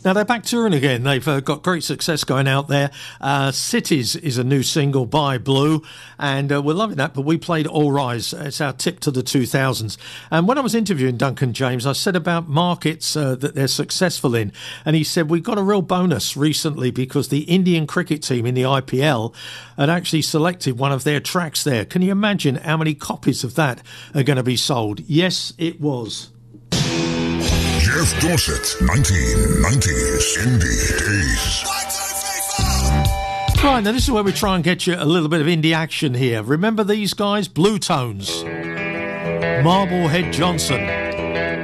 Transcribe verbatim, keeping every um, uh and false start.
Now they're back touring again. They've uh, got great success going out there. Uh, Cities is a new single by Blue, and uh, we're loving that. But we played All Rise. It's our tip to the two thousands. And when I was interviewing Duncan James, I said about markets uh, that they're successful in, and he said we got a real bonus recently because the Indian cricket team in the I P L had actually selected one of their tracks there. Can you imagine how many copies of that are going to be sold? Yes, it was. Jeff Dorset, nineteen nineties Indie Days. Right, now this is where we try and get you a little bit of indie action here. Remember these guys? Blue Tones. Marblehead Johnson.